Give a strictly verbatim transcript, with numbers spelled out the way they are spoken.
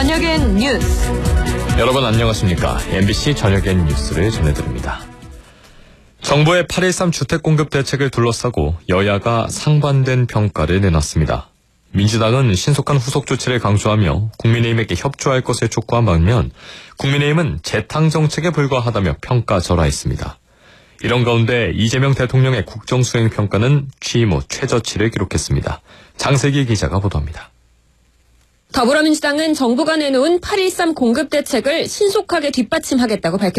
저녁엔 뉴스. 여러분 안녕하십니까. 엠비씨 저녁엔 뉴스를 전해드립니다. 정부의 팔일삼 주택공급 대책을 둘러싸고 여야가 상반된 평가를 내놨습니다. 민주당은 신속한 후속 조치를 강조하며 국민의힘에게 협조할 것을 촉구한 반면 국민의힘은 재탕 정책에 불과하다며 평가절하했습니다. 이런 가운데 이재명 대통령의 국정수행 평가는 취임 후 최저치를 기록했습니다. 장세기 기자가 보도합니다. 더불어민주당은 정부가 내놓은 팔일삼 공급 대책을 신속하게 뒷받침하겠다고 밝혔습니다.